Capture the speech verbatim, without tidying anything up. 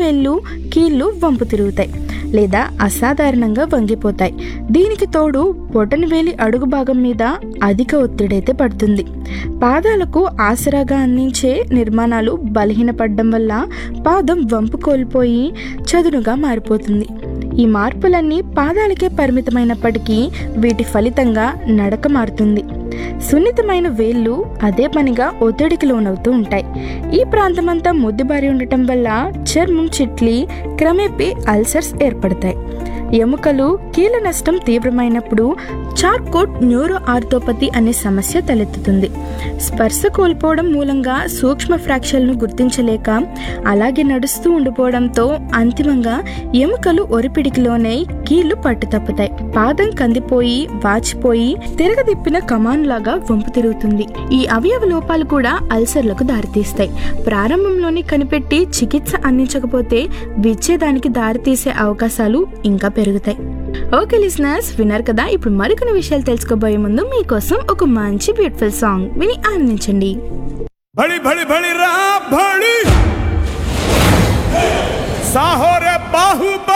వేళ్ళు కీళ్ళు వంపు తిరుగుతాయి లేదా అసాధారణంగా వంగిపోతాయి. దీనికి తోడు బొటనవేలి అడుగు భాగం మీద అధిక ఒత్తిడైతే పడుతుంది. పాదాలకు ఆసరాగా అందించే నిర్మాణాలు బలహీనపడడం వల్ల పాదం వంపు కోల్పోయి చదునుగా మారిపోతుంది. ఈ మార్పులన్నీ పాదాలకే పరిమితమైనప్పటికీ వీటి ఫలితంగా నడక మారుతుంది. సున్నితమైన వేళ్ళు అదే పనిగా ఒత్తిడికి లోనవుతూ ఉంటాయి. ఈ ప్రాంతమంతా మొద్దుబారి ఉండటం వల్ల చర్మం చిట్లి క్రమేపీ అల్సర్స్ ఏర్పడతాయి. ఎముకలు కీళ్ళ నష్టం తీవ్రమైనప్పుడు చార్కోట్ న్యూరో ఆర్థోపతి అనే సమస్య తలెత్తుతుంది. స్పర్శ కోల్పోవడం మూలంగా సూక్ష్మ ఫ్రాక్చర్లను గుర్తించలేక అలాగే నడుస్తూ ఉండిపోవడంతో అంతిమంగా ఎముకలు ఒరిపిడికి లోనై కీళ్లు పట్టుతప్పుతాయి. పాదం కందిపోయి వాచిపోయి తిరగదిప్పిన కమాన్ లాగా వంపు తిరుగుతుంది. ఈ అవయవ లోపాలు కూడా అల్సర్లకు దారితీస్తాయి. ప్రారంభంలోనే కనిపెట్టి చికిత్స అందించకపోతే విచ్ఛేదానికి దారితీసే అవకాశాలు ఇంకా పెరుగుతాయి. ఓకే లిసనర్స్, విన్నారు కదా. ఇప్పుడు మరికొన్ని విషయాలు తెలుసుకోబోయే ముందు మీకోసం ఒక మంచి బ్యూటిఫుల్ సాంగ్ విని ఆనందించండి. బడి బడి బడి రా బడి సాహో రే బాహు